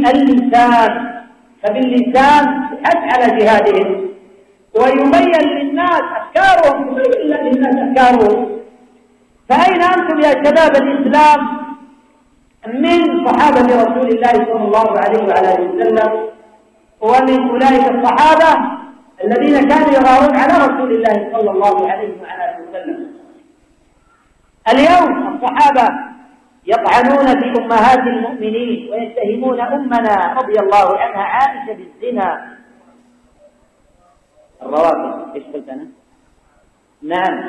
باللسان، فباللسان يحث على جهادهم ويبين للناس أفكارهم، يبين للناس أفكارهم. فأين أنتم يا شباب الإسلام من صحابة رسول الله صلى الله عليه وعلى آله وسلم ومن أولئك الصحابة الذين كانوا يغارون على رسول الله صلى الله عليه وعلى آله وسلم؟ اليوم الصحابة يطعنون في أمهات المؤمنين ويتهمون أمنا رضي الله عنها عائشة بالزنا. الروافض، ايش قلت أنا؟ نعم،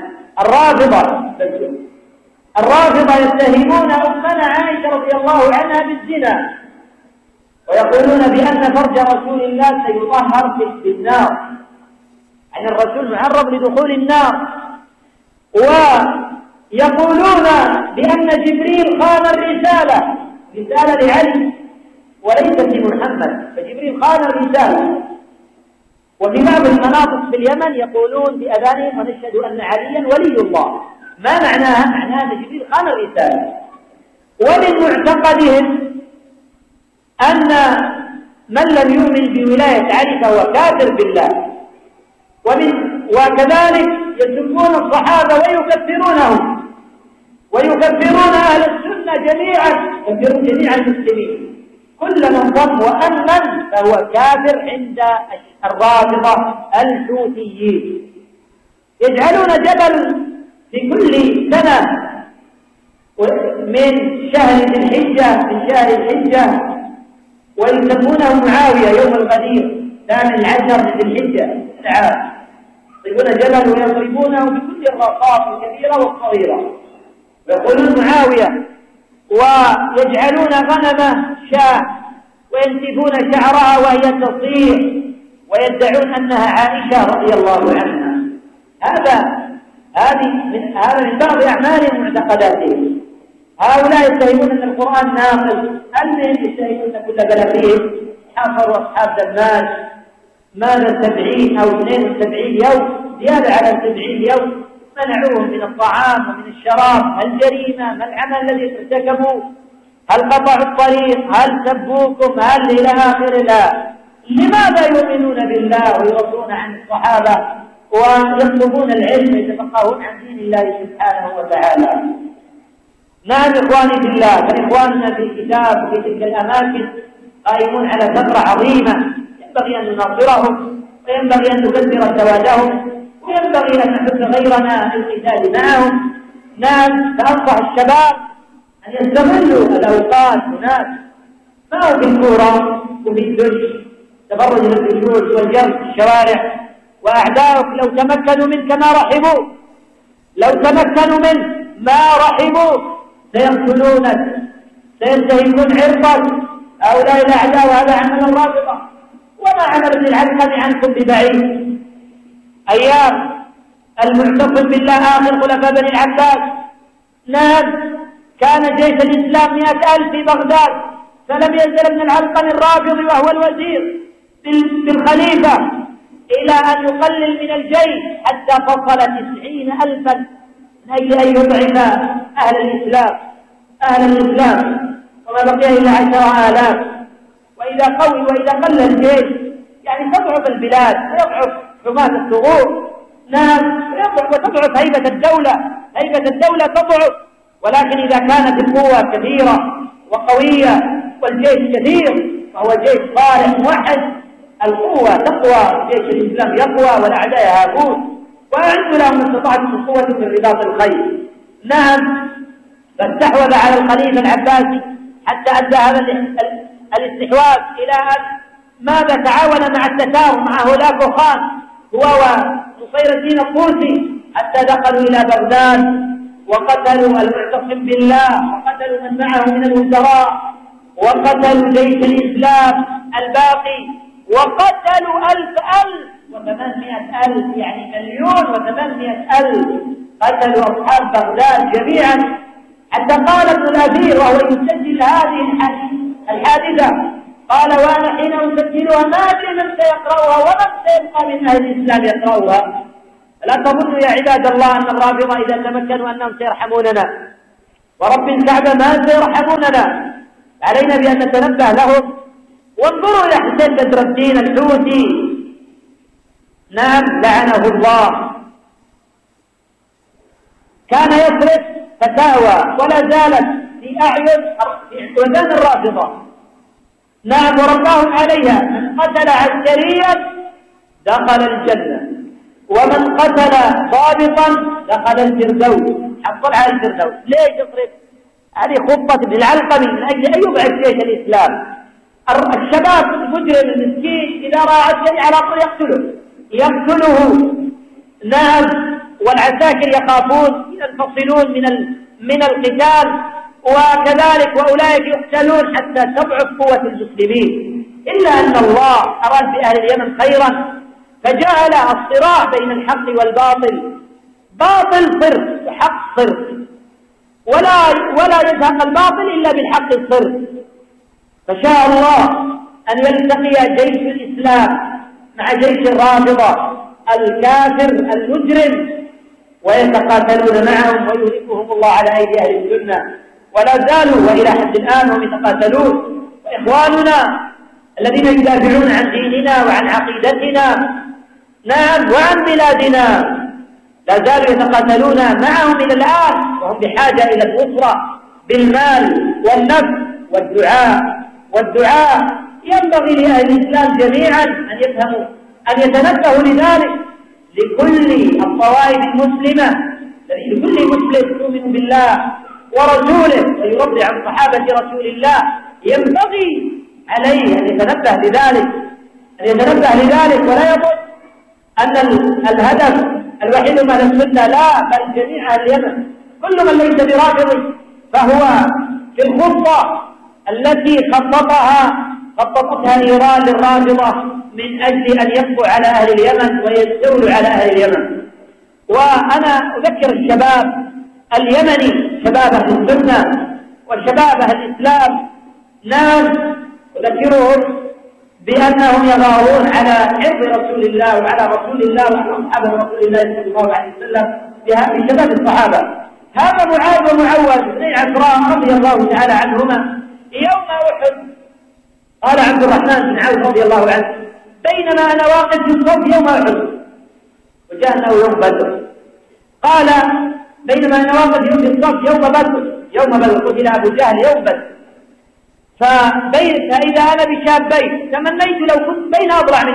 الرافضة يتهمون أمنا عائشة رضي الله عنها بالزنا، ويقولون بأن فرج رسول الله سيطهر بالنار، يعني الرسول معرض لدخول النار. ويقولون بأن جبريل خان الرسالة لعلي وليست لمحمد، فجبريل خان الرسالة. وفي بعض المناطق في اليمن يقولون بأذانهم ونشهد أن عليا ولي الله. ما معناها؟ معناها أن جبريل خان الرسالة. ومن معتقدهم أن من لم يؤمن بولاية علي فهو كافر بالله. وكذلك يسبون الصحابة ويكفرون أهل السنة جميعا، يكفرون جميع المسلمين، كل من ضم وأمن فهو كافر عند الرافضة الحوثيين. يجعلون جبل في كل سنة من شهر الحجة ويسمونه معاوية يوم الغدير 18 من الحجة العام، يضربون جبل ويضربونه بكل الرقاص الكبيرة والصغيرة ويقولون معاوية، ويجعلون غنمه شاة وينتفون شعرها وهي تصيح ويدعون أنها عائشة رضي الله عنها. هذا من بعض أعمالهم ومعتقداتهم. هؤلاء يتهمون أن القرآن ناقص، المهم يتهمون كل بلدهم حفروا أصحاب دماج ماذا 70 أو 72 يوم زيادة على 70 يوم، منعوهم من الطعام ومن الشراب. ما الجريمة؟ ما العمل الذي ارتكبوه؟ هل قطعوا الطريق؟ هل سبوكم؟ هل إلى آخر؟ لا. لماذا يؤمنون بالله ويرضون عن الصحابة ويطلبون العلم ويتفقهون عن دين الله سبحانه وتعالى؟ نعم إخواني بالله، فإخواننا في الكتاب وفي تلك الأماكن قائمون على ثغرة عظيمة، ينبغي أن نناصرهم وينبغي أن نكثر سوادهم وينبغي أن نحث غيرنا للقتال معهم. نعم، فأنصح الشباب أن يستغلوا الأوقات هناك، ما هو في الكورة وفي الدش تفرج للجلوس والجرس في الشوارع. وأعداؤك لو تمكنوا منك ما رحموا، لو تمكنوا منك ما رحموا، سيقتلونك، سينتهكون عرضك. هؤلاء الأعداء وهذا عمل الرافضة، وما عمل ابن العلقمي عنكم ببعيد. أيام المعتصم بالله آخر خلفاء بني العباس، نعم، كان جيش الإسلام 100,000 في بغداد، فلم يزل ابن العلقمي الرافضي وهو الوزير بالخليفة إلى أن يقلل من الجيش حتى فصل 90,000 من أجل أن يضعف أهل الإسلام، وما بقي إلا 10,000. وإذا قل الجيش يعني تضعف البلاد ويضعف حماة الثغور. نعم، وتضعف هيبة الدولة تضعف. ولكن إذا كانت القوة كثيرة وقوية والجيش كثير فهو جيش صالح موحد، القوة تقوى، جيش الإسلام يقوى والأعداء يهابون، وأعدوا لهم ما استطعتم من قوة من رباط الخيل. نعم، فاستحوذ على الخليفة العباسي حتى أدى هذا الاستحواذ إلى أن ماذا تعاون مع التتار مع هولاكو خان هو ونصير الدين الطوسي، حتى دخلوا إلى بغداد وقتلوا المعتصم بالله وقتلوا من معه من الوزراء وقتلوا جيش الإسلام الباقي وقتلوا 1,800,000 يعني 1,800,000 قتلوا أصحاب بغداد جميعا. حتى قال ابن الأثير وهو يسجل هذه الحادثة قال: وأنا حين أسجلها ما أدري من سيقرأها ومن سيبقى من أهل الإسلام يقرأها. لا تظنوا يا عباد الله أن الرافضة إذا تمكنوا أنهم سيرحموننا، ورب الكعبة ما سيرحموننا. علينا بأن نتنبه لهم وانظروا إلى حسين بدر الدين الحوثي، نعم لعنه الله، كان يصرف فتاوى ولا زالت في أذان الرافضة، نعم ورباهم عليها: من قتل عسكريا دخل الجنة، ومن قتل ضابطا دخل الفردوس، حصل على الفردوس. ليش يصرف؟ هذه خطة ابن العلقمي من أجل أن يبعد جيش الإسلام. الشباب المجرم المسكين إذا رأى عسكري على طول يقتله، نعم، والعساكر يخافون ينفصلون من القتال، وكذلك وأولئك يقتلون حتى تضعف قوة المسلمين. إلا أن الله أراد بأهل اليمن خيرا، فجعل الصراع بين الحق والباطل، باطل صرف وحق صرف، ولا يزهق الباطل إلا بالحق الصرف. فشاء الله أن يلتقي جيش الإسلام مع جيش الرافضة الكافر المجرم ويتقاتلون معهم ويهلكهم الله على أيدي أهل السنة، ولا زالوا وإلى حد الآن هم يتقاتلون. وإخواننا الذين يدافعون عن ديننا وعن عقيدتنا، نعم، وعن بلادنا، لا زالوا يتقاتلون معهم إلى الآن، وهم بحاجة إلى النصرة بالمال والنفس والدعاء. ينبغي لأهل الإسلام جميعا أن يفهموا، أن يتنبهوا لذلك، لكل الطوائف المسلمة، لكل مسلم يؤمن بالله ورسوله ويرضي عن صحابة رسول الله، ينبغي عليه أن يتنبه لذلك، ولا يظن أن الهدف الوحيد من السنة، لا، بل جميع أهل اليمن، كل من ليس برافض فهو في الخطة التي خططتها إيران للرافضة من أجل أن يبقوا على أهل اليمن ويستولوا على أهل اليمن. وأنا أذكر الشباب اليمني، شباب أهل السنة وشباب أهل الإسلام، ناس أذكرهم بأنهم يغارون على عرض رسول الله وعلى رسول الله وعلى أصحاب رسول الله صلى الله عليه وسلم بشباب الصحابة. هذا معاذ ومعوذ بن عفراء رضي الله تعالى عنهما يوم أحد، قال عبد الرحمن بن عوف رضي الله عنه: بينما أنا واقف في الصف يوم أحد، وجاءنا يوم بدر، قال: بينما أنا واقف في الصف يوم بدر قتل أبو جهل يوم بدر، فإذا أنا بشابين تمنيت لو كنت بين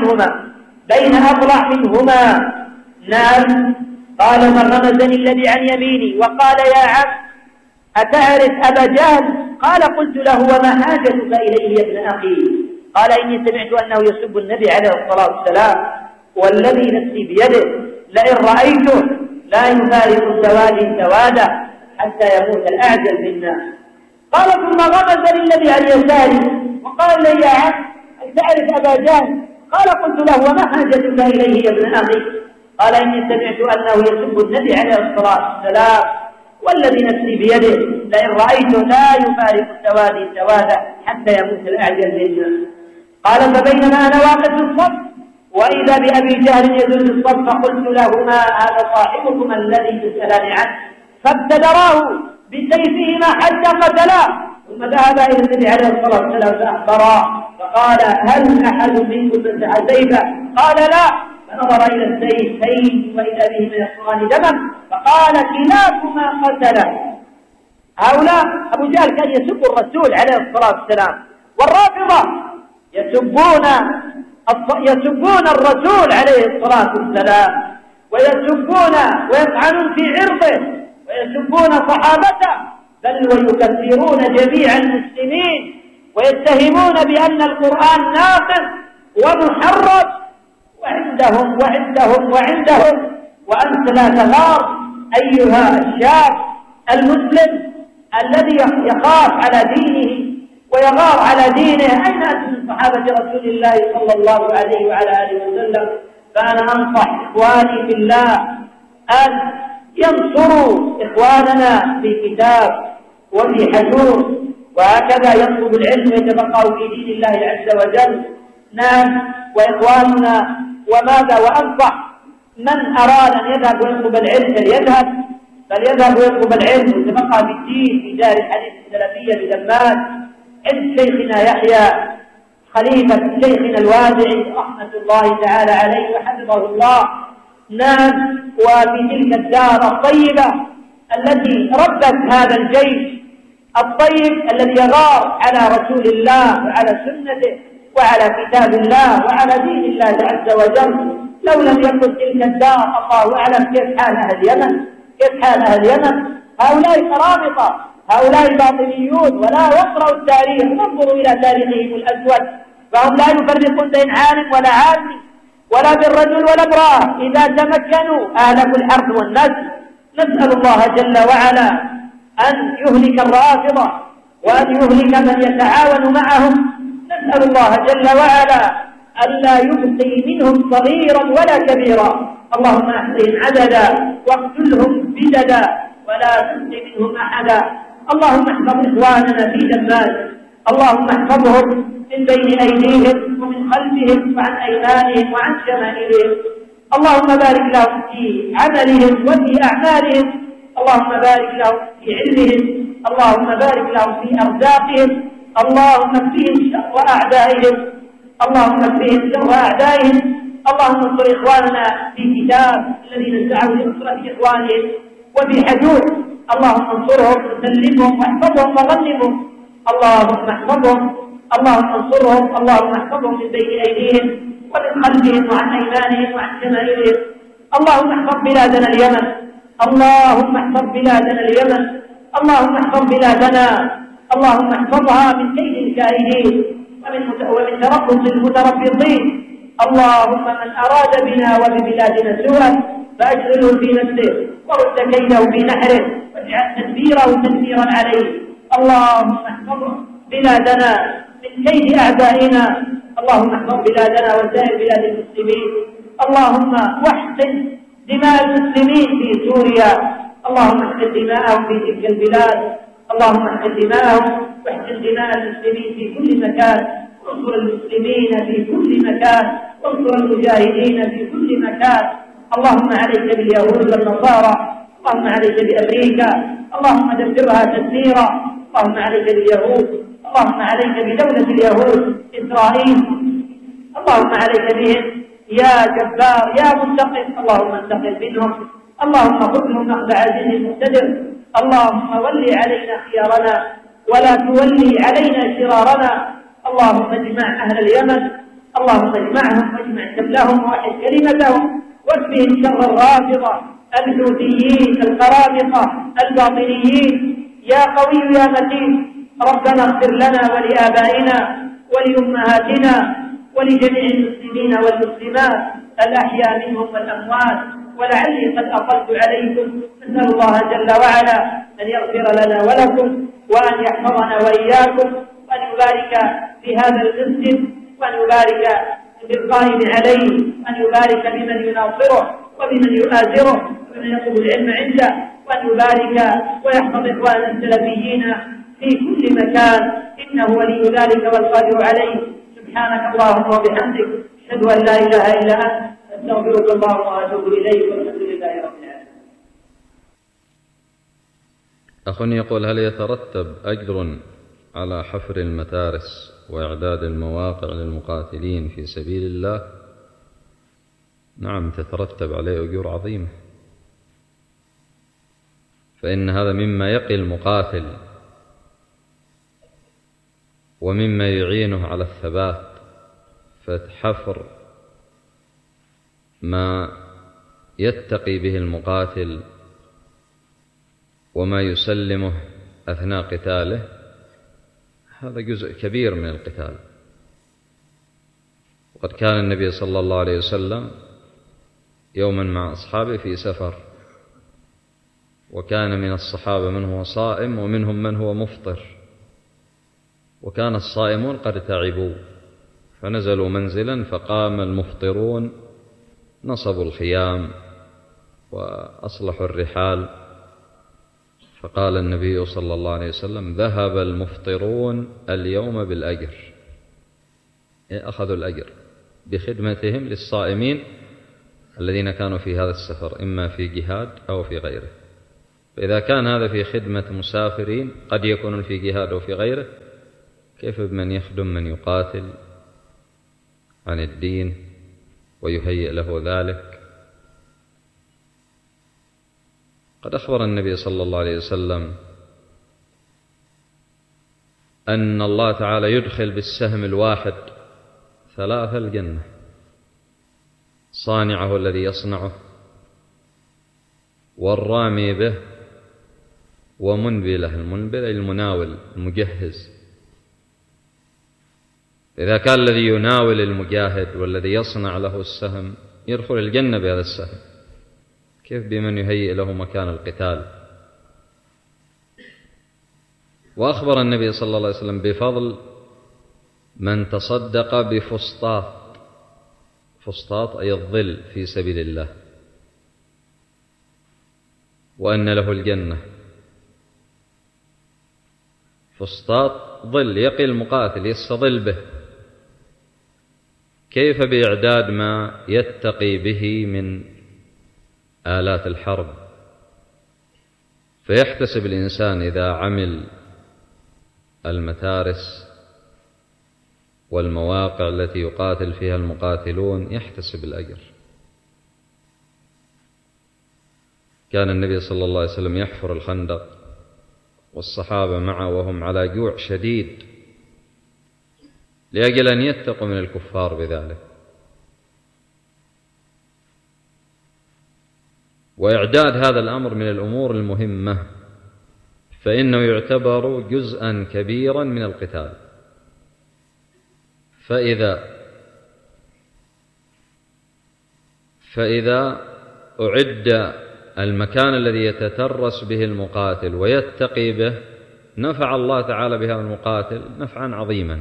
أضلع منهما. نعم. قال: من رمزني الذي عن يميني وقال: يا عم أتعرف أبا جهل؟ قال: قلت له: وما حاجتك إليه يا ابن أخي؟ قال: إني سمعت أنه يسب النبي عليه الصلاة والسلام، والذي نفسي بيده لئن رأيته لا يفارق سواده حتى يموت الأعجل منا. قال: ثم غمز للذي عن يساري وقال لي: يا عم هل تعرف أبا جهل؟ قال: قلت له: وما حاجتك إليه يا ابن أخي؟ قال: إني سمعت أنه يسب النبي عليه الصلاة والسلام، والذي نفسي بيده لئن رأيته لا يفارق سواده حتى يموت الأعجل منا. قال: فبينما أنا واقف في الصف وإذا بأبي جهل يزل الصف، فقلت لهما: هذا صاحبكم الذي تسألان عنه، فابتدراه بسيفهما حتى قتلاه، ثم ذهب إلى النبي عليه الصلاة والسلام فأخبراه، فقال: هل أحد منكم مسح سيفه؟ قال: لا. فنظر إلى السيفين وإذا بهما يصفران دما، فقال: كلاكما قتله. هؤلاء أبو جهل كان يسب الرسول عليه الصلاة والسلام، والرافضة يسبون الرسول عليه الصلاة والسلام، ويسبون ويطعنون في عرضه، ويسبون صحابته، بل ويكفرون جميع المسلمين، ويتهمون بأن القرآن ناقص ومحرف، وعندهم وأنت لا تغار أيها الشاب المسلم الذي يخاف على دينه ويغار على دينه. أين أنت من صحابة رسول الله صلى الله عليه وعلى آله وسلم؟ فأنا أنصح إخواني في الله أن ينصروا إخواننا في كتاب وفي حجور، وهكذا يطلب العلم ويتبقوا في دين الله عز وجل. نعم. وإخواننا وماذا وأنصح من أراد أن يذهب ويطلب العلم فليذهب ويطلب العلم ويتبقى بالدين في دار الحديث السلفية بدمام عند شيخنا يحيى خليفة شيخنا الوادعي رحمة الله تعالى عليه وحفظه الله. نعم، وفي تلك الدار الطيبة التي ربت هذا الجيش الطيب الذي يغار على رسول الله وعلى سنته وعلى كتاب الله وعلى دين الله عز وجل. لو لم يكن تلك الدار الله أعلم كيف حال أهل اليمن، كيف حال أهل اليمن. هؤلاء قرامطة، هؤلاء باطنيون ولا يقرأوا التاريخ. انظروا إلى تاريخهم الأسود، فهم لا يفرقون بين عالم ولا عامي ولا بين رجل ولا امرأة. إذا تمكنوا أهلكوا الحرب والنسل. نسأل الله جل وعلا أن يهلك الرافضة وأن يهلك من يتعاون معهم. نسأل الله جل وعلا ألا يبقي منهم صغيرا ولا كبيرا. اللهم احصهم عددا واقتلهم بددا ولا تبق منهم أحدا. اللهم احفظ إخواننا في دماج، اللهم احفظهم من بين أيديهم ومن خلفهم وعن أيمانهم وعن شمائلهم. اللهم بارك لهم في عملهم وفي أعمالهم. اللهم بارك لهم في علمهم. اللهم بارك لهم في أرزاقهم. اللهم اكفهم شر أعدائهم. اللهم اكفهم شر أعدائهم. اللهم انصر إخواننا في كتاب الذين سعوا لنصرة إخوانهم وفي حدود. اللهم انصرهم وسلمهم واحفظهم وغنمهم. اللهم احفظهم، اللهم انصرهم، اللهم احفظهم من بين أيديهم ومن خلفهم وعن أيمانهم وعن شمائلهم. اللهم احفظ بلادنا اليمن، اللهم احفظ بلادنا اليمن، اللهم احفظ بلادنا، اللهم احفظها من كيد الكائدين ومن تربص المتربصين. اللهم من أراد بنا وببلادنا سوءا فأشغله في نفسه ورد كيده في نحره واجعل تدبيره تدميرا عليه. اللهم احفظ بلادنا من كيد أعدائنا. اللهم احفظ بلادنا وسائر بلاد المسلمين. اللهم واحقن دماء المسلمين في سوريا. اللهم احقن دماءهم في تلك البلاد. اللهم احقن دماءهم واحقن دماء المسلمين في كل مكان. انصر المسلمين في كل مكان، انصر المجاهدين في كل مكان. اللهم عليك باليهود والنصارى، اللهم عليك بأمريكا، اللهم دمرها تدميرا. اللهم عليك باليهود، اللهم عليك بدولة اليهود إسرائيل، اللهم عليك بهم يا جبار يا منتقم. اللهم انتقم منهم، اللهم خذهم أخذ عزيز مقتدر. اللهم ول علينا خيارنا ولا تولي علينا شرارنا. اللهم اجمع أهل اليمن، اللهم اجمعهم واجمع شملهم ووحد كلمتهم واكفهم شر الرافضة الحوثيين القرامطة الباطنيين. يا قوي يا متين، ربنا اغفر لنا ولآبائنا ولأمهاتنا ولجميع المسلمين والمسلمات الأحياء منهم والأموات. ولعلي قد أطلت عليكم. نسأل الله جل وعلا أن يغفر لنا ولكم وأن يحفظنا وإياكم وأن يبارك في هذا المسجد وأن يبارك بالقائم عليه، وأن يبارك بمن يناصره وبمن يؤازره ومن يطلب العلم عنده، وأن يبارك ويحفظ إخواننا السلفيين في كل مكان، إنه ولي ذلك والقادر عليه. سبحانك اللهم وبحمدك، أشهد أن لا إله إلا أنت، أستغفرك اللهم وأتوب إليك، والحمد لله رب العالمين. أخ يقول: هل يترتب أجر على حفر المتارس وإعداد المواقع للمقاتلين في سبيل الله؟ نعم، تترتب عليه أجور عظيمة، فإن هذا مما يقي المقاتل ومما يعينه على الثبات. فحفر ما يتقي به المقاتل وما يسلمه أثناء قتاله هذا جزء كبير من القتال. وقد كان النبي صلى الله عليه وسلم يوما مع أصحابه في سفر، وكان من الصحابة من هو صائم ومنهم من هو مفطر، وكان الصائمون قد تعبوا فنزلوا منزلا، فقام المفطرون نصبوا الخيام وأصلحوا الرحال، فقال النبي صلى الله عليه وسلم: ذهب المفطرون اليوم بالأجر، أخذوا الأجر بخدمتهم للصائمين الذين كانوا في هذا السفر، إما في جهاد أو في غيره. فإذا كان هذا في خدمة مسافرين قد يكونون في جهاد أو في غيره، كيف بمن يخدم من يقاتل عن الدين ويهيئ له ذلك. قد أخبر النبي صلى الله عليه وسلم أن الله تعالى يدخل بالسهم الواحد 3 الجنة: صانعه الذي يصنعه، والرامي به، ومنبله. المنبل المناول المجهز. إذا كان الذي يناول المجاهد والذي يصنع له السهم يدخل الجنة بهذا السهم، كيف بمن يهيئ له مكان القتال؟ وأخبر النبي صلى الله عليه وسلم بفضل من تصدق بفسطاط. فسطاط أي الظل في سبيل الله، وأن له الجنة. فسطاط ظل يقي المقاتل، يستظل به. كيف بإعداد ما يتقي به من آلات الحرب؟ فيحتسب الإنسان إذا عمل المتارس والمواقع التي يقاتل فيها المقاتلون يحتسب الأجر. كان النبي صلى الله عليه وسلم يحفر الخندق والصحابة معه وهم على جوع شديد لأجل أن يتقوا من الكفار بذلك. وإعداد هذا الأمر من الأمور المهمة، فإنه يعتبر جزءا كبيرا من القتال. فإذا أعد المكان الذي يتترس به المقاتل ويتقي به، نفع الله تعالى بهذا المقاتل نفعا عظيما،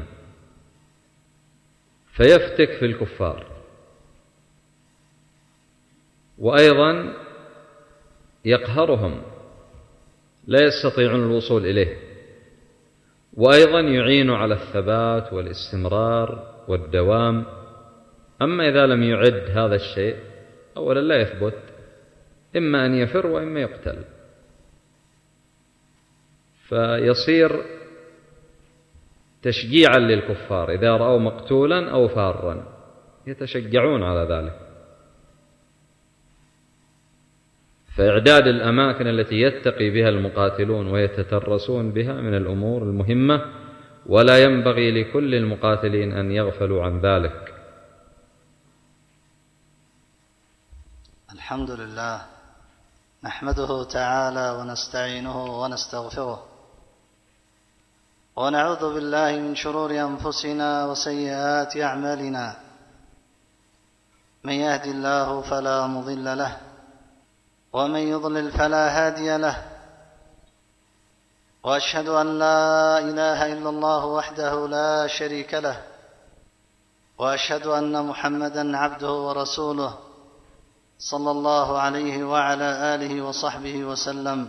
فيفتك في الكفار، وأيضا يقهرهم لا يستطيعون الوصول إليه، وأيضا يعين على الثبات والاستمرار والدوام. أما إذا لم يعد هذا الشيء أولا لا يثبت، إما أن يفر وإما يقتل، فيصير تشجيعا للكفار. إذا رأوا مقتولا أو فارا يتشجعون على ذلك. فإعداد الأماكن التي يتقي بها المقاتلون ويتترسون بها من الأمور المهمة، ولا ينبغي لكل المقاتلين أن يغفلوا عن ذلك. الحمد لله، نحمده تعالى ونستعينه ونستغفره، ونعوذ بالله من شرور أنفسنا وسيئات أعمالنا. من يهد الله فلا مضل له، ومن يضلل فلا هادي له. وأشهد أن لا إله إلا الله وحده لا شريك له، وأشهد أن محمدًا عبده ورسوله صلى الله عليه وعلى آله وصحبه وسلم.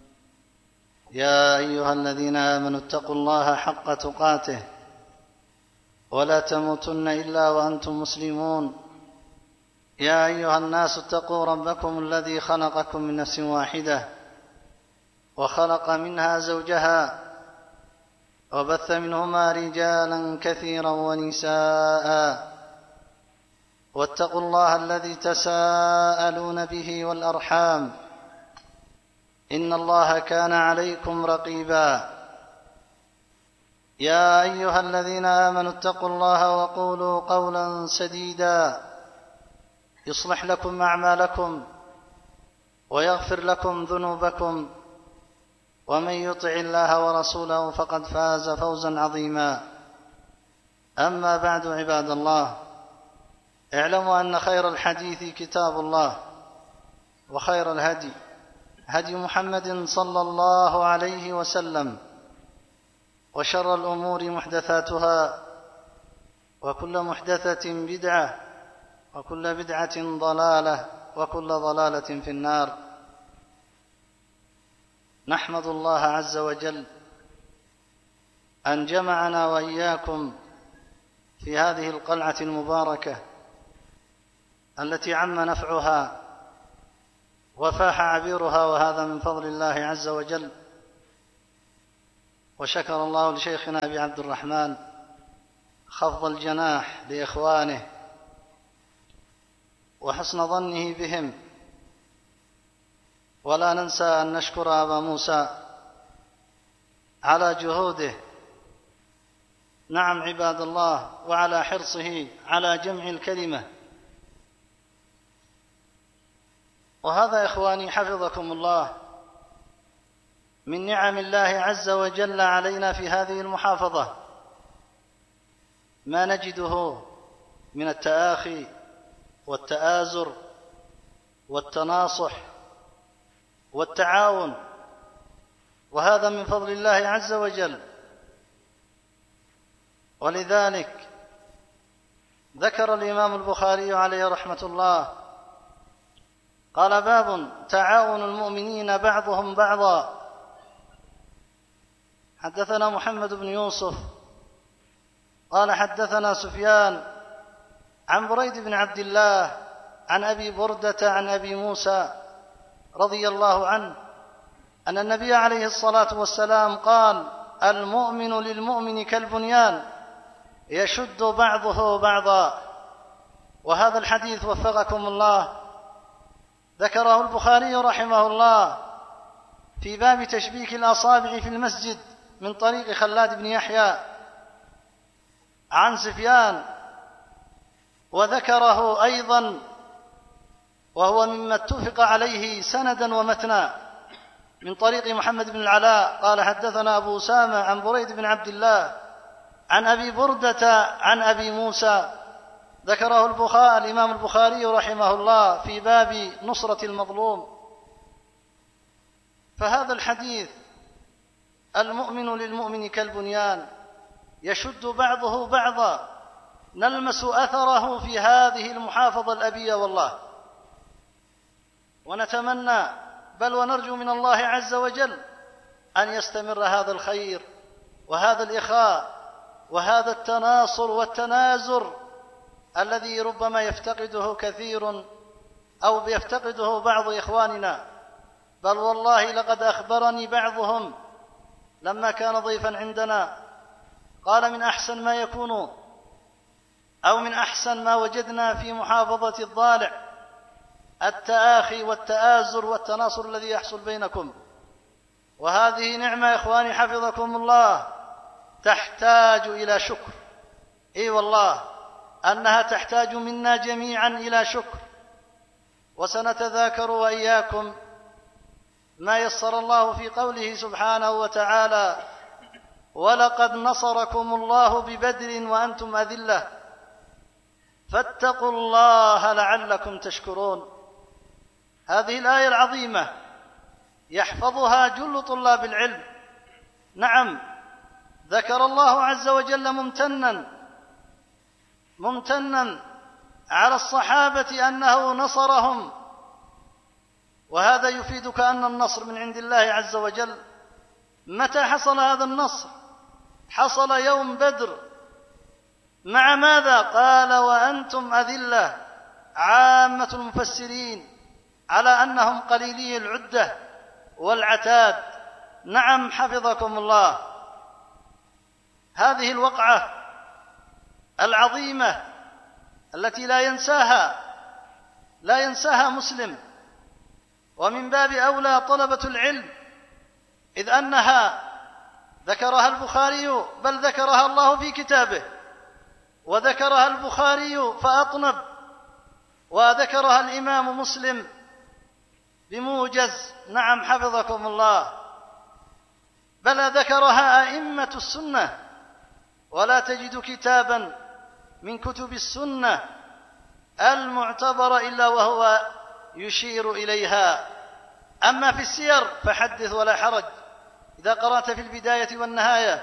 يا أيها الذين آمنوا اتقوا الله حق تقاته ولا تموتن إلا وأنتم مسلمون. يا أيها الناس اتقوا ربكم الذي خلقكم من نفس واحدة وخلق منها زوجها وبث منهما رجالا كثيرا ونساء، واتقوا الله الذي تساءلون به والأرحام، إن الله كان عليكم رقيبا. يا أيها الذين آمنوا اتقوا الله وقولوا قولا سديدا يصلح لكم أعمالكم ويغفر لكم ذنوبكم، ومن يطع الله ورسوله فقد فاز فوزا عظيما. أما بعد، عباد الله، اعلموا أن خير الحديث كتاب الله، وخير الهدي هدي محمد صلى الله عليه وسلم، وشر الأمور محدثاتها، وكل محدثة بدعة، وكل بدعة ضلالة، وكل ضلالة في النار. نحمد الله عز وجل أن جمعنا وإياكم في هذه القلعة المباركة التي عم نفعها وفاح عبيرها، وهذا من فضل الله عز وجل. وشكر الله لشيخنا أبي عبد الرحمن خفض الجناح لإخوانه وحسن ظنه بهم. ولا ننسى أن نشكر أبا موسى على جهوده، نعم عباد الله، وعلى حرصه على جمع الكلمة. وهذا إخواني حفظكم الله من نعم الله عز وجل علينا في هذه المحافظة، ما نجده من التآخي والتآزر والتناصح والتعاون، وهذا من فضل الله عز وجل. ولذلك ذكر الإمام البخاري عليه رحمة الله قال: باب تعاون المؤمنين بعضهم بعضا. حدثنا محمد بن يوسف قال حدثنا سفيان عن بريد بن عبد الله عن أبي بردة عن أبي موسى رضي الله عنه أن النبي عليه الصلاة والسلام قال: المؤمن للمؤمن كالبنيان يشد بعضه بعضا. وهذا الحديث وفقكم الله ذكره البخاري رحمه الله في باب تشبيك الأصابع في المسجد من طريق خلاد بن يحيى عن سفيان، وذكره أيضا وهو مما اتفق عليه سندا ومتنا من طريق محمد بن العلاء قال: حدثنا أبو أسامة عن بريد بن عبد الله عن أبي بردة عن أبي موسى. ذكره الإمام البخاري رحمه الله في باب نصرة المظلوم. فهذا الحديث المؤمن للمؤمن كالبنيان يشد بعضه بعضا نلمس أثره في هذه المحافظة الأبية والله، ونتمنى بل ونرجو من الله عز وجل أن يستمر هذا الخير وهذا الإخاء وهذا التناصر والتنازر الذي ربما يفتقده كثير أو يفتقده بعض إخواننا. بل والله لقد أخبرني بعضهم لما كان ضيفا عندنا قال: من أحسن ما يكون أو من أحسن ما وجدنا في محافظة الضالع التآخي والتآزر والتناصر الذي يحصل بينكم. وهذه نعمة إخواني حفظكم الله تحتاج إلى شكر، إي والله أنها تحتاج منا جميعا إلى شكر. وسنتذاكر وإياكم ما يسر الله في قوله سبحانه وتعالى: ولقد نصركم الله ببدر وأنتم أذلة فاتقوا الله لعلكم تشكرون. هذه الآية العظيمة يحفظها جل طلاب العلم. نعم، ذكر الله عز وجل ممتنا على الصحابة أنه نصرهم، وهذا يفيدك أن النصر من عند الله عز وجل. متى حصل هذا النصر؟ حصل يوم بدر. مع ماذا؟ قال: وأنتم أذلة. عامة المفسرين على أنهم قليلي العدة والعتاد. نعم حفظكم الله، هذه الوقعة العظيمة التي لا ينساها مسلم، ومن باب أولى طلبة العلم، إذ أنها ذكرها البخاري، بل ذكرها الله في كتابه، وذكرها البخاري فأطنب، وذكرها الإمام مسلم بموجز. نعم حفظكم الله، بل ذكرها أئمة السنة، ولا تجد كتابا من كتب السنة المعتبر إلا وهو يشير إليها. أما في السير فحدث ولا حرج، إذا قرأت في البداية والنهاية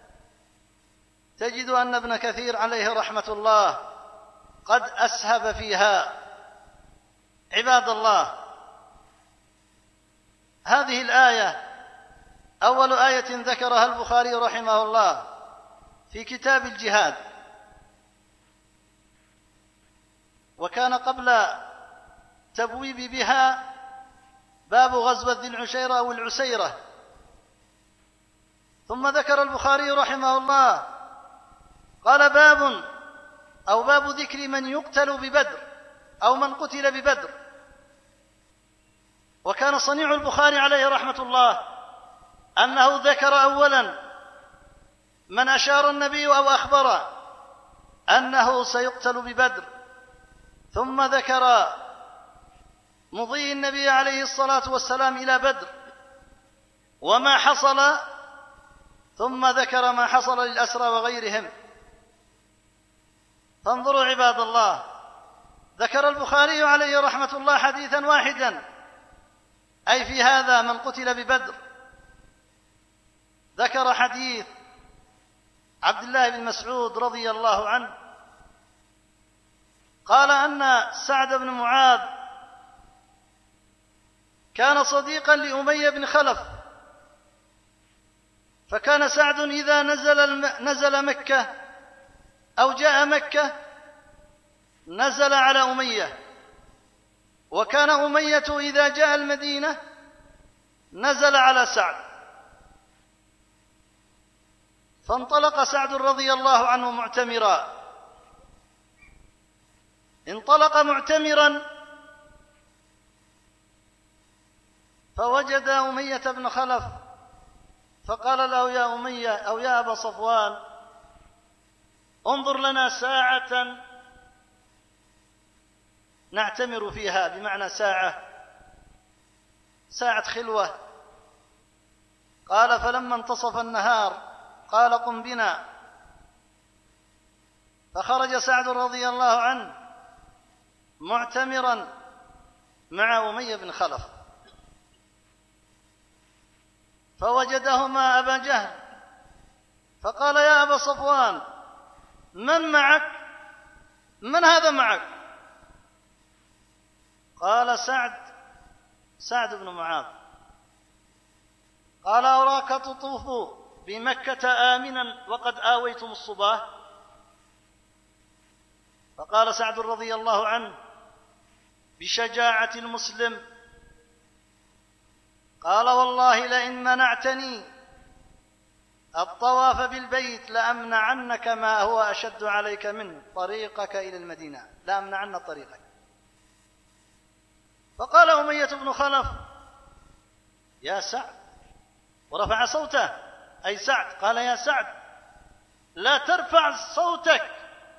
تجد أن ابن كثير عليه رحمة الله قد أسهب فيها. عباد الله، هذه الآية أول آية ذكرها البخاري رحمه الله في كتاب الجهاد، وكان قبل تبويب بها باب غزوة ذي العشيرة أو العسيرة. ثم ذكر البخاري رحمه الله قال باب ذكر من يقتل ببدر أو من قتل ببدر. وكان صنيع البخاري عليه رحمة الله أنه ذكر أولا من أشار النبي أو أخبر أنه سيقتل ببدر، ثم ذكر مضي النبي عليه الصلاة والسلام إلى بدر وما حصل، ثم ذكر ما حصل للأسرى وغيرهم. فانظروا عباد الله، ذكر البخاري عليه رحمة الله حديثا واحدا، أي في هذا من قتل ببدر ذكر حديث عبد الله بن مسعود رضي الله عنه قال أن سعد بن معاذ كان صديقا لأمية بن خلف، فكان سعد إذا نزل مكة أو جاء مكة نزل على أمية، وكان أمية إذا جاء المدينة نزل على سعد. فانطلق سعد رضي الله عنه معتمرا، انطلق معتمرا فوجد أمية بن خلف فقال له: يا أمية أو يا أبا صفوان، انظر لنا ساعة نعتمر فيها، بمعنى ساعة خلوة. قال: فلما انتصف النهار قال: قم بنا. فخرج سعد رضي الله عنه معتمرا مع أمية بن خلف، فوجدهما أبا جهل فقال: يا أبا صفوان، من معك؟ من هذا معك؟ قال: سعد بن معاذ. قال: أراك تطوف بمكة آمنا وقد آويتم الصباح. فقال سعد رضي الله عنه بشجاعة المسلم: قال: والله لئن منعتني الطواف بالبيت لأمنعنك ما هو أشد عليك منه، طريقك إلى المدينة، لأمنعن طريقك. فقال أمية بن خلف: يا سعد، ورفع صوته أي سعد، قال: يا سعد، لا ترفع صوتك،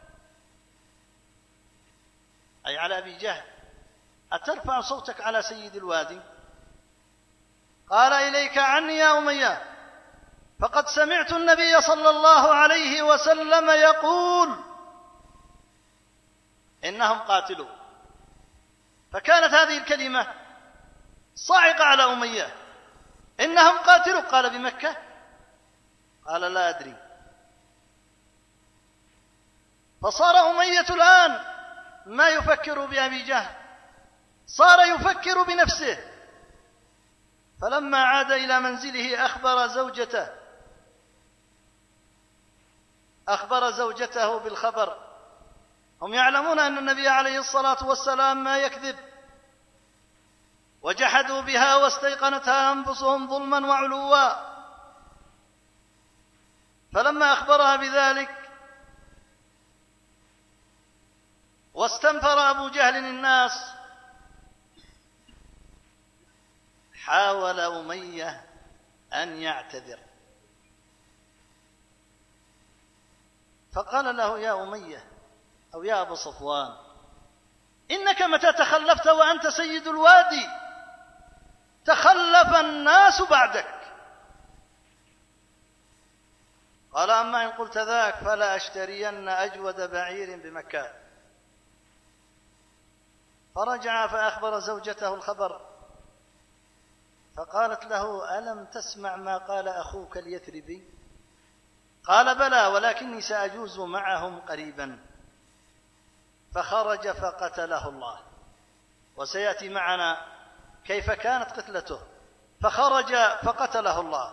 أي على أبي جهل، أترفع صوتك على سيد الوادي؟ قال: إليك عني يا أمية، فقد سمعت النبي صلى الله عليه وسلم يقول إنهم قاتلوا. فكانت هذه الكلمة صاعقة على أمية، إنهم قاتلوا. قال: بمكة؟ قال: لا أدري. فصار أمية الآن ما يفكر بأبي جهل، صار يفكر بنفسه. فلما عاد إلى منزله أخبر زوجته بالخبر. هم يعلمون أن النبي عليه الصلاة والسلام ما يكذب، وجحدوا بها واستيقنتها أنفسهم ظلما وعلوا. فلما أخبرها بذلك واستنفر أبو جهل الناس، حاول أمية أن يعتذر، فقال له: يا أمية أو يا أبا صفوان، إنك متى تخلفت وأنت سيد الوادي تخلف الناس بعدك. قال: أما إن قلت ذاك فلا أشترين أجود بعير بمكة. فرجع فأخبر زوجته الخبر، فقالت له: ألم تسمع ما قال أخوك اليثربي؟ قال: بلى، ولكني سأجوز معهم قريبا. فخرج فقتله الله، وسيأتي معنا كيف كانت قتلته. فخرج فقتله الله.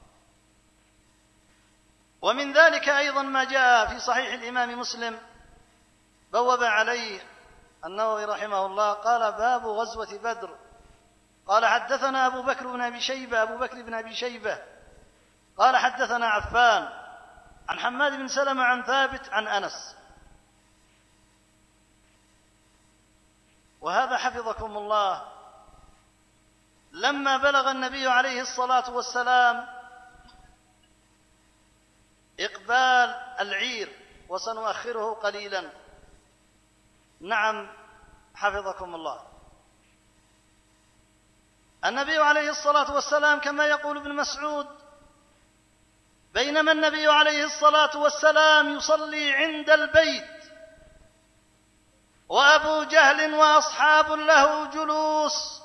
ومن ذلك أيضا ما جاء في صحيح الإمام مسلم، بوب عليه النووي رحمه الله، قال: باب غزوة بدر. قال: حدثنا أبو بكر بن أبي شيبة قال: حدثنا عفان عن حماد بن سلمة عن ثابت عن أنس. وهذا حفظكم الله لما بلغ النبي عليه الصلاة والسلام إقبال العير، وسنؤخره قليلا. نعم حفظكم الله. النبي عليه الصلاة والسلام كما يقول ابن مسعود: بينما النبي عليه الصلاة والسلام يصلي عند البيت وأبو جهل وأصحاب له جلوس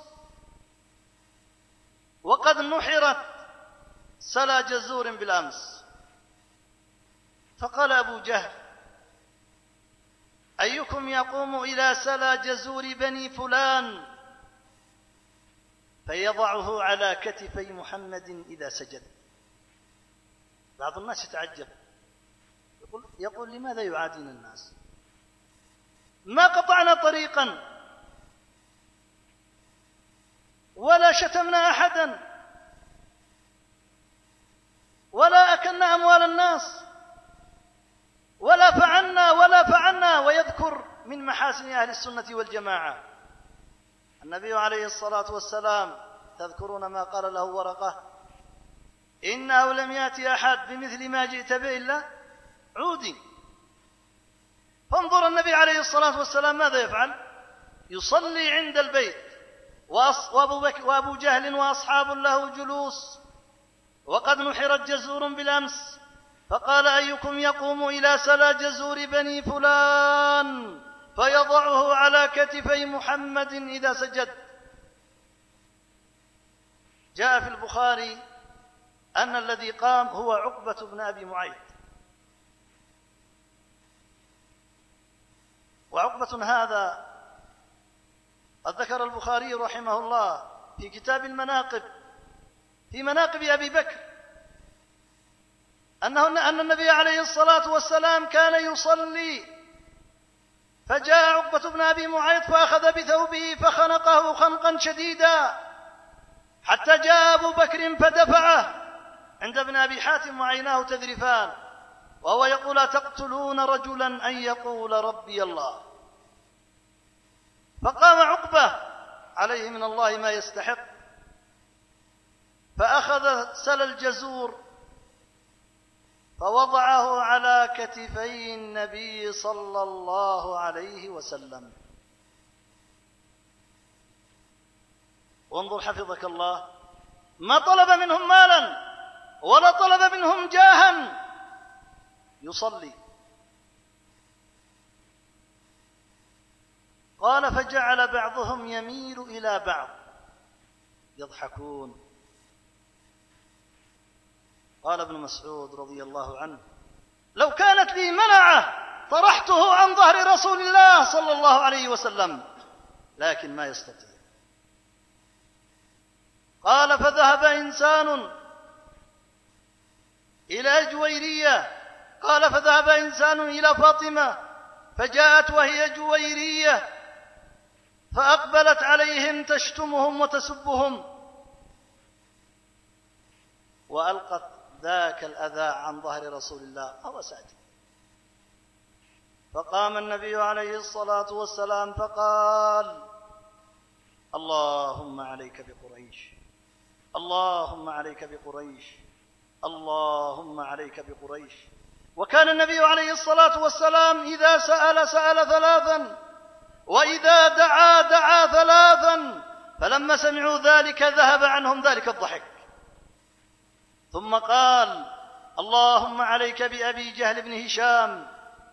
وقد نحرت سلا جزور بالأمس، فقال أبو جهل: أيكم يقوم إلى سلا جزور بني فلان فيضعه على كتفي محمد إذا سجد؟ بعض الناس يتعجب، يقول لماذا يعادين الناس؟ ما قطعنا طريقا ولا شتمنا أحدا ولا أكلنا أموال الناس ولا فعلنا. ويذكر من محاسن أهل السنة والجماعة النبي عليه الصلاة والسلام، تذكرون ما قال له ورقة: إنه لم يأتي أحد بمثل ما جئت به إلا عودي. فانظر النبي عليه الصلاة والسلام ماذا يفعل؟ يصلي عند البيت وأبو جهل وأصحاب له جلوس وقد نحرت جزور بالأمس، فقال: أيكم يقوم إلى سلا جزور بني فلان فيضعه على كتفي محمد إذا سجد. جاء في البخاري أن الذي قام هو عقبة بن أبي معيط. وعقبة هذا قد ذكر البخاري رحمه الله في كتاب المناقب في مناقب أبي بكر أن النبي عليه الصلاة والسلام كان يصلي، فجاء عقبة بن أبي معيط فأخذ بثوبه فخنقه خنقا شديدا حتى جاء أبو بكر فدفعه عند ابن أبي حاتم وعيناه تذرفان، وهو يقول: أتقتلون رجلا أن يقول ربي الله؟ فقام عقبة عليه من الله ما يستحق، فأخذ سل الجزور فوضعه على كتفي النبي صلى الله عليه وسلم. وانظر حفظك الله، ما طلب منهم مالا ولا طلب منهم جاها، يصلي. قال: فجعل بعضهم يميل إلى بعض يضحكون. قال ابن مسعود رضي الله عنه: لو كانت لي منعة طرحته عن ظهر رسول الله صلى الله عليه وسلم، لكن ما يستطيع. قال: فذهب إنسان إلى جويرية، قال: فذهب إنسان إلى فاطمة فجاءت وهي جويرية فأقبلت عليهم تشتمهم وتسبهم، وألقت ذاك الأذى عن ظهر رسول الله وهو ساجد. فقام النبي عليه الصلاة والسلام فقال: اللهم عليك بقريش، اللهم عليك بقريش، اللهم عليك بقريش. وكان النبي عليه الصلاة والسلام إذا سأل ثلاثا، وإذا دعا ثلاثا، فلما سمعوا ذلك ذهب عنهم ذلك الضحك. ثم قال: اللهم عليك بأبي جهل بن هشام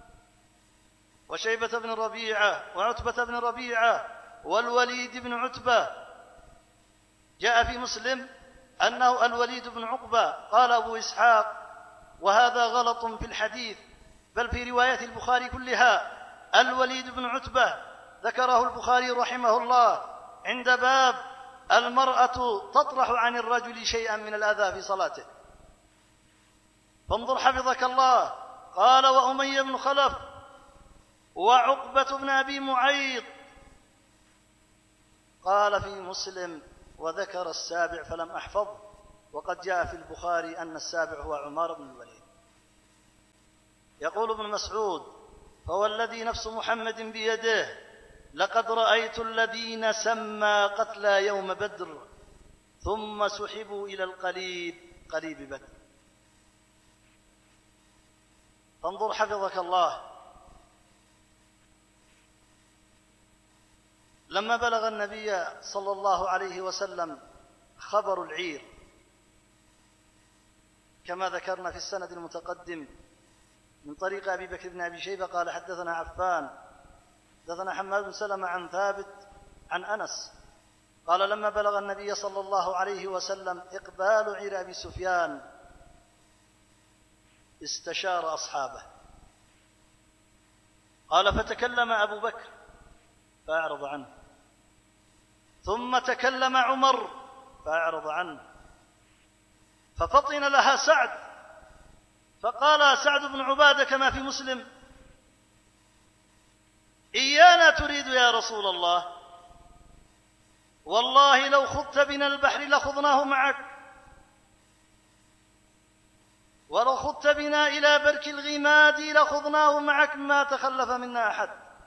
وشيبة بن ربيعة وعتبة بن ربيعة والوليد بن عتبة. جاء في مسلم أنه الوليد بن عقبة. قال أبو إسحاق: وهذا غلط في الحديث، بل في روايات البخاري كلها الوليد بن عتبة. ذكره البخاري رحمه الله عند باب المرأة تطرح عن الرجل شيئا من الأذى في صلاته. فانظر حفظك الله. قال: وأمية بن خلف وعقبة بن أبي معيط. قال في مسلم: وذكر السابع فلم أحفظ، وقد جاء في البخاري أن السابع هو عمار بن الوليد. يقول ابن مسعود: فوالذي نفس محمد بيده لقد رأيت الذين سمى قتلى يوم بدر ثم سحبوا إلى قليب بدر. فانظر حفظك الله، لما بلغ النبي صلى الله عليه وسلم خبر العير كما ذكرنا في السند المتقدم من طريق أبي بكر بن أبي شيبة قال: حدثنا عفان حدثنا حماد بن سلمة عن ثابت عن أنس قال: لما بلغ النبي صلى الله عليه وسلم إقبال عير أبي سفيان استشار أصحابه. قال: فتكلم أبو بكر فأعرض عنه، ثم تكلم عمر فأعرض عنه، ففطن لها سعد فقال سعد بن عبادة كما في مسلم: إيانا تريد يا رسول الله؟ والله لو خضت بنا البحر لخضناه معك، ولو خضت بنا إلى برك الغماد لخضناه معك، ما تخلف منا أحد.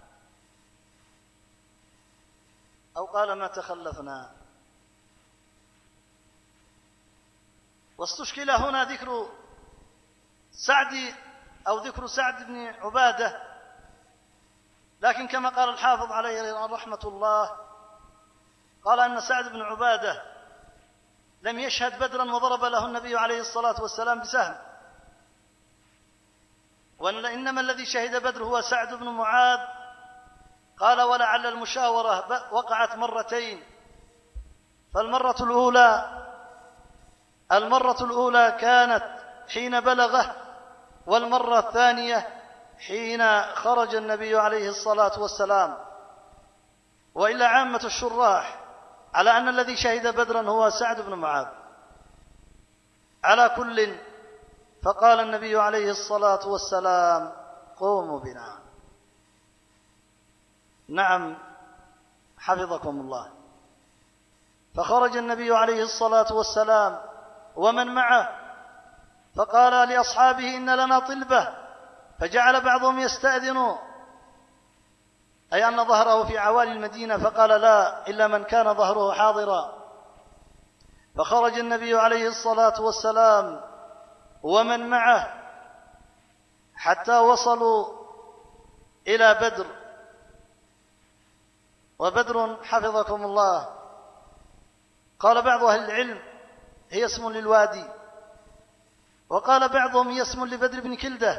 أو قال: ما تخلفنا. واستشكل هنا ذكر سعد بن عبادة، لكن كما قال الحافظ عليه رحمة الله قال أن سعد بن عبادة لم يشهد بدرا وضرب له النبي عليه الصلاة والسلام بسهم، وإنما الذي شهد بدر هو سعد بن معاذ. قال: ولعل المشاورة وقعت مرتين، فالمرة الأولى كانت حين بلغه، والمرة الثانية حين خرج النبي عليه الصلاة والسلام. وإلا عامة الشراح على أن الذي شهد بدرا هو سعد بن معاذ. على كل، فقال النبي عليه الصلاة والسلام: قوموا بنا. نعم حفظكم الله. فخرج النبي عليه الصلاة والسلام ومن معه، فقال لأصحابه: إن لنا طلبة. فجعل بعضهم يستأذن، أي أن ظهره في عوالي المدينة، فقال: لا، إلا من كان ظهره حاضرا. فخرج النبي عليه الصلاة والسلام ومن معه حتى وصلوا إلى بدر. وبدر حفظكم الله قال بعض أهل العلم هي اسم للوادي، وقال بعضهم هي اسم لبدر بن كلدة،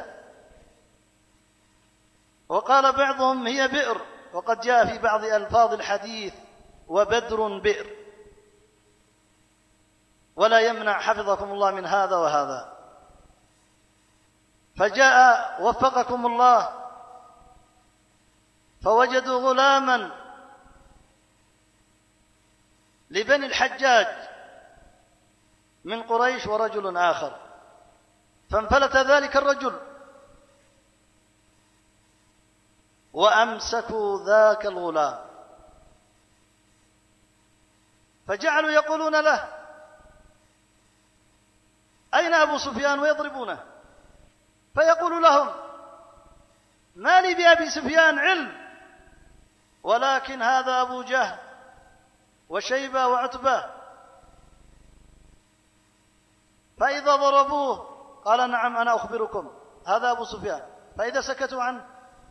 وقال بعضهم هي بئر، وقد جاء في بعض ألفاظ الحديث وبدر بئر، ولا يمنع حفظكم الله من هذا وهذا. فجاء وفقكم الله فوجدوا غلاما لبني الحجاج من قريش ورجل آخر، فانفلت ذلك الرجل وأمسكوا ذاك الغلام، فجعلوا يقولون له: أين أبو سفيان؟ ويضربونه. فيقول لهم: ما لي بأبي سفيان علم، ولكن هذا أبو جهل وشيبة وعتبة. فإذا ضربوه قال: نعم أنا أخبركم، هذا أبو سفيان. فإذا سكتوا عنه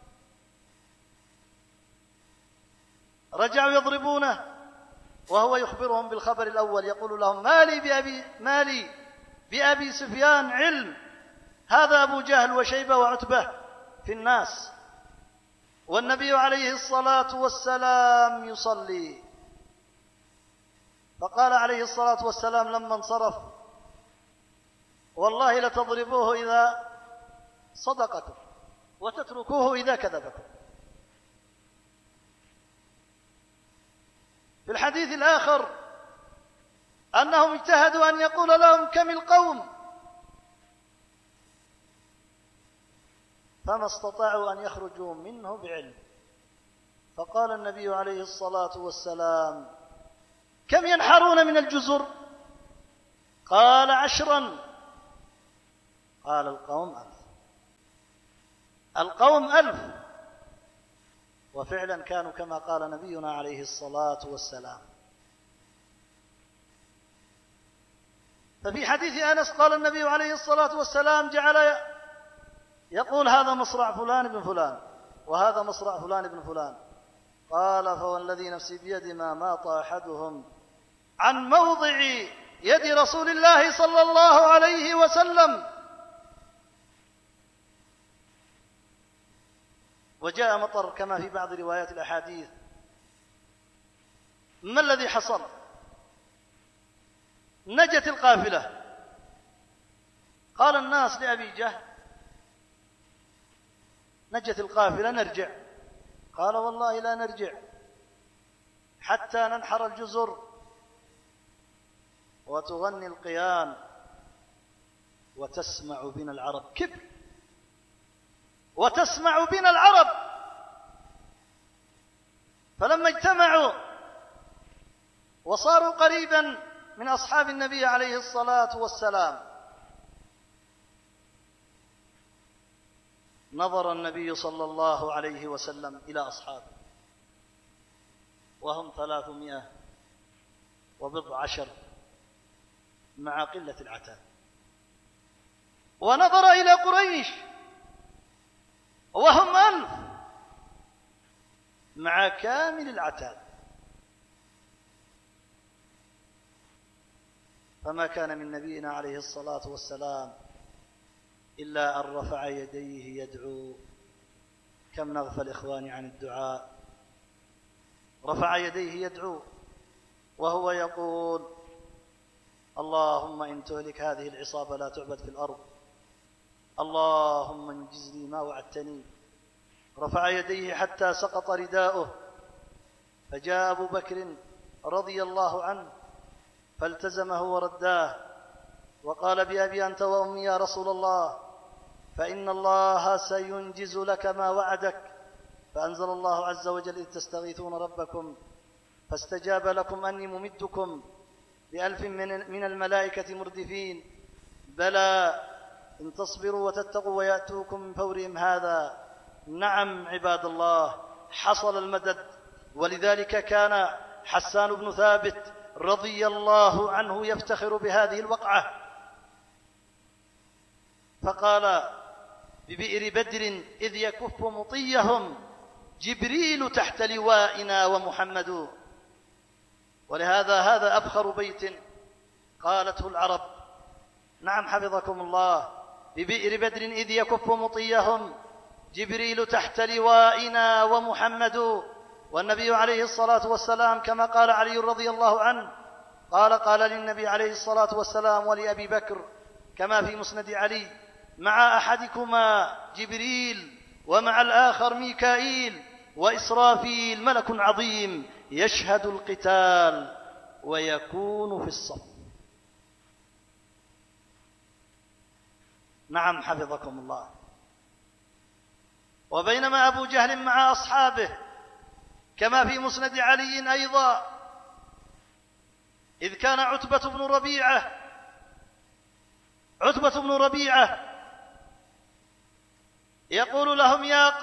رجعوا يضربونه، وهو يخبرهم بالخبر الأول، يقول لهم: ما لي بأبي سفيان علم، هذا أبو جهل وشيبة وعتبة في الناس، والنبي عليه الصلاة والسلام يصلي. فقال عليه الصلاة والسلام لما انصرف: والله لتضربوه إذا صدقكم وتتركوه إذا كذبكم. في الحديث الآخر أنهم اجتهدوا أن يقول لهم: كم القوم؟ فما استطاعوا أن يخرجوا منه بعلم. فقال النبي عليه الصلاة والسلام: كم ينحرون من الجزر؟ قال: 10. قال: القوم 1000. القوم 1000، وفعلا كانوا كما قال نبينا عليه الصلاة والسلام. ففي حديث أنس قال النبي عليه الصلاة والسلام جعل يقول هذا مصرع فلان بن فلان وهذا مصرع فلان بن فلان، قال فوالذي نفسي بيد ما ماط أحدهم عن موضع يد رسول الله صلى الله عليه وسلم. وجاء مطر كما في بعض روايات الأحاديث. ما الذي حصل؟ نجت القافلة. قال الناس لأبي جهل نجت القافلة نرجع. قال والله لا نرجع حتى ننحر الجزر وتغني القيان وتسمع بنا العرب. كبر وتسمع بنا العرب. فلما اجتمعوا وصاروا قريبا من أصحاب النبي عليه الصلاة والسلام نظر النبي صلى الله عليه وسلم إلى أصحابه وهم 310 مع قلة العتاد، ونظر إلى قريش وهم 1000 مع كامل العتاد. فما كان من نبينا عليه الصلاة والسلام إلا أن رفع يديه يدعو. كم نغفل إخواني عن الدعاء. رفع يديه يدعو وهو يقول اللهم إن تهلك هذه العصابة لا تعبد في الأرض، اللهم انجز لي ما وعدتني. رفع يديه حتى سقط رداؤه، فجاء أبو بكر رضي الله عنه فالتزمه ورداه وقال بأبي أنت وأمي يا رسول الله، فإن الله سينجز لك ما وعدك. فأنزل الله عز وجل إذ تستغيثون ربكم فاستجاب لكم أني ممدكم ب1000 من الملائكة مردفين. بلى إن تصبروا وتتقوا ويأتوكم من فورهم هذا. نعم عباد الله حصل المدد. ولذلك كان حسان بن ثابت رضي الله عنه يفتخر بهذه الوقعة، فقال ببئر بدر إذ يكف مطيهم جبريل تحت لوائنا ومحمد. ولهذا هذا أبخر بيت قالته العرب. نعم حفظكم الله. ببئر بدر إذ يكف مطيهم جبريل تحت لوائنا ومحمد. والنبي عليه الصلاة والسلام كما قال علي رضي الله عنه قال للنبي عليه الصلاة والسلام ولأبي بكر كما في مسند علي مع أحدكما جبريل ومع الآخر ميكائيل وإسرافيل ملك عظيم يشهد القتال ويكون في الصف. نعم حفظكم الله. وبينما أبو جهل مع أصحابه كما في مسند علي أيضا إذ كان عتبة بن ربيعة يقول لهم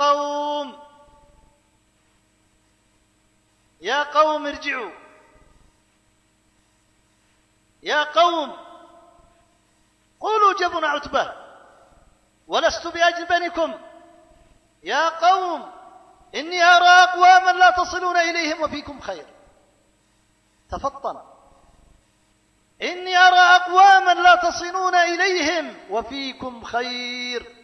يا قوم ارجعوا، يا قوم قولوا جبن عتبة ولست بأجبنكم، يا قوم إني أرى أقواما لا تصلون إليهم وفيكم خير. تفطن. إني أرى أقواما لا تصلون إليهم وفيكم خير.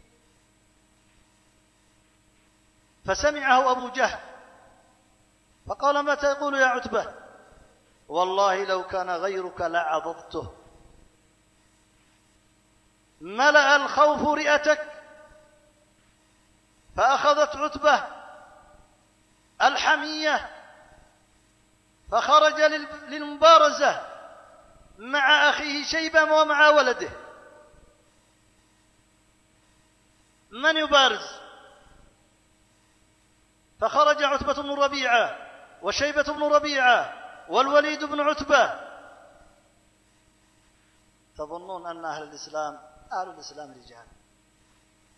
فسمعه أبو جهل فقال ما تقول يا عتبة؟ والله لو كان غيرك لعضضته. ملأ الخوف رئتك فأخذت عتبة الحمية فخرج للمبارزة مع أخيه شيبة ومع ولده. من يبارز؟ فخرج عتبة بن ربيعة وشيبة بن ربيعة والوليد بن عتبة. تظنون أن أهل الإسلام رجال،